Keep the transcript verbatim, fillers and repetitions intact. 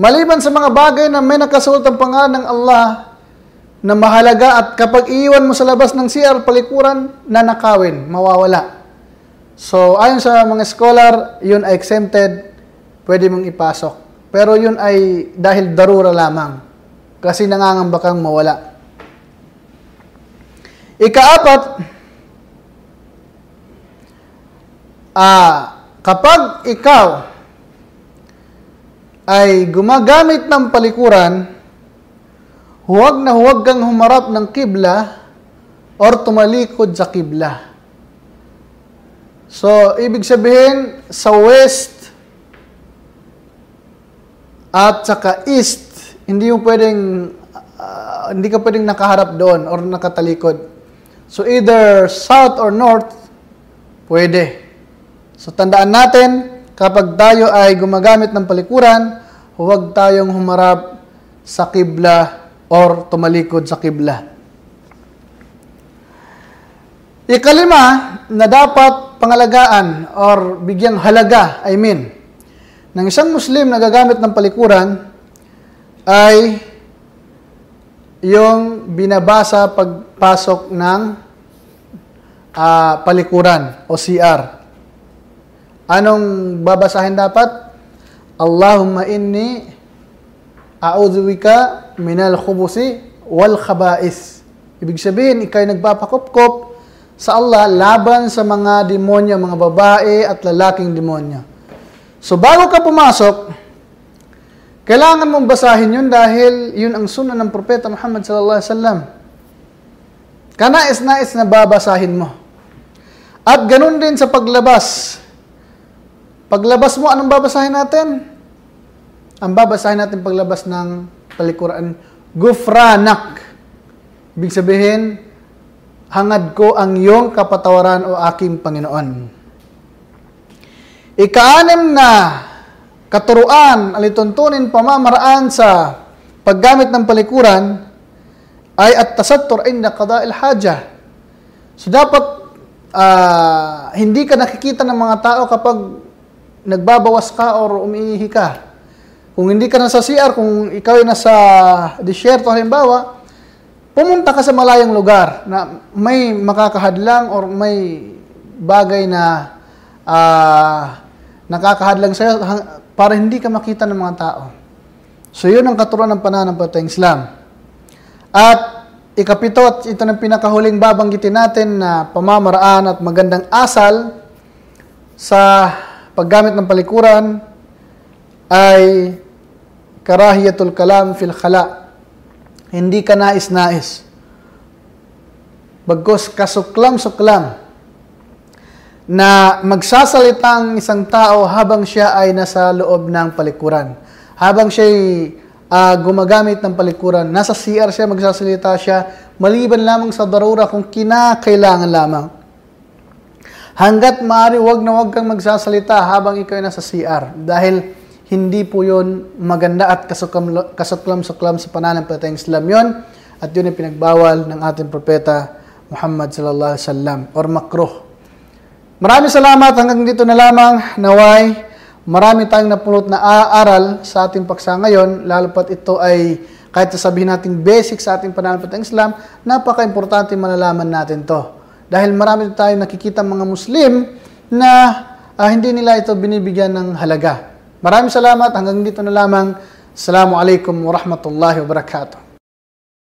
Maliban sa mga bagay na may nakasulat ang pangalan ng Allah na mahalaga at kapag iiwan mo sa labas ng C R, palikuran, nanakawin, mawawala. So, ayon sa mga scholar, yun ay exempted, pwede mong ipasok. Pero yun ay dahil darura lamang, kasi nangangamba kang mawala. Ikaapat, ah, kapag ikaw ay gumagamit ng palikuran, huwag na huwag kang humarap ng kibla or tumalikod sa kibla. So, ibig sabihin, sa west at saka east, hindi mo pwedeng, uh, hindi ka pwedeng nakaharap doon or nakatalikod. So, either south or north, pwede. So, tandaan natin, kapag tayo ay gumagamit ng palikuran, huwag tayong humarap sa kibla or tumalikod sa kibla. Ikalima na dapat pangalagaan or bigyang halaga, I mean, ng isang Muslim na gagamit ng palikuran ay yung binabasa pagpasok ng uh, palikuran o C R. Anong babasahin dapat? Allahumma inni a'udzubika minal khubusi wal khaba'is. Ibig sabihin, ikay nagpapakupkop sa Allah laban sa mga demonyo, mga babae at lalaking demonyo. So bago ka pumasok, kailangan mong basahin yun dahil yun ang sunnah ng Propeta Muhammad sallallahu alaihi wasallam. Kanais-nais na babasahin mo. At ganun din sa paglabas. Paglabas mo, anong babasahin natin? Ang babasahin natin paglabas ng palikuran, Gufranak. Ibig sabihin, hangad ko ang iyong kapatawaran o aking Panginoon. Ikaanim na katuruan, alituntunin, pamamaraan sa paggamit ng palikuran ay at tasattur inda qada'il haja. So dapat uh, hindi ka nakikita ng mga tao kapag nagbabawas ka or umiihi ka. Kung hindi ka nasa C R, kung ikaw ay nasa disyerto halimbawa, pumunta ka sa malayong lugar na may makakahadlang or may bagay na uh, nakakahadlang sa'yo para hindi ka makita ng mga tao. So, yun ang katuruan ng pananampalatayang Islam. At ikapito, at ito ng pinakahuling babanggitin natin na pamamaraan at magandang asal sa paggamit ng palikuran ay karahiyatul kalam fil khala. Hindi ka nais-nais. Bagkus kasuklam-suklam na magsasalita ang isang tao habang siya ay nasa loob ng palikuran. Habang siya ay uh, gumagamit ng palikuran, nasa C R siya, magsasalita siya, maliban lamang sa darura kung kinakailangan lamang. Hanggat maaari, wag na wag kang magsasalita habang ikaw ay nasa C R. Dahil hindi po yun maganda at kasuklam-suklam sa pananampalatayang Islam yun. At yun ay pinagbawal ng ating propeta Muhammad sallallahu alaihi wasallam or makruh. Maraming salamat. Hanggang dito na lamang. Naway, marami tayong napulot na aaral sa ating paksa ngayon, lalo pat ito ay kahit sasabihin natin basic sa ating pananampalatayang Islam, napaka-importante malalaman natin to. Dahil marami tayong nakikita mga Muslim na uh, hindi nila ito binibigyan ng halaga. Maraming salamat. Hanggang dito na lamang. Assalamualaikum warahmatullahi wabarakatuh.